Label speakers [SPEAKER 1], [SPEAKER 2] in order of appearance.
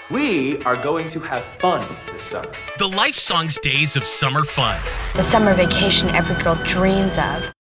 [SPEAKER 1] We are going to have fun this summer.
[SPEAKER 2] The Life Songs days of summer fun.
[SPEAKER 3] The summer vacation every girl dreams of.